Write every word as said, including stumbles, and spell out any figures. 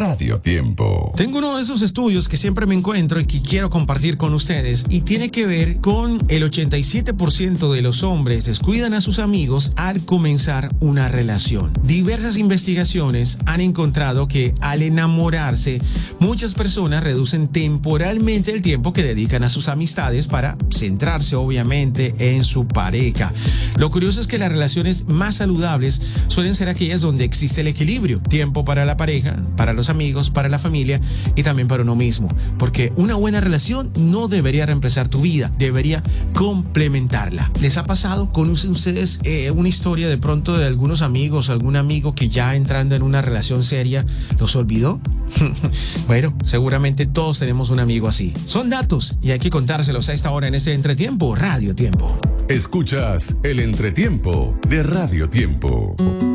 Radio Tiempo. Tengo uno de esos estudios que siempre me encuentro y que quiero compartir con ustedes y tiene que ver con el ochenta y siete por ciento de los hombres descuidan a sus amigos al comenzar una relación. Diversas investigaciones han encontrado que al enamorarse, muchas personas reducen temporalmente el tiempo que dedican a sus amistades para centrarse obviamente en su pareja. Lo curioso es que las relaciones más saludables suelen ser aquellas donde existe el equilibrio, tiempo para la pareja, para los amigos, para la familia y también para uno mismo, porque una buena relación no debería reemplazar tu vida, debería complementarla. ¿Les ha pasado? ¿Conocen ustedes eh, una historia de pronto de algunos amigos, algún amigo que ya entrando en una relación seria los olvidó? Bueno, seguramente todos tenemos un amigo así. Son datos y hay que contárselos a esta hora en este Entretiempo, Radio Tiempo. Escuchas el Entretiempo de Radio Tiempo.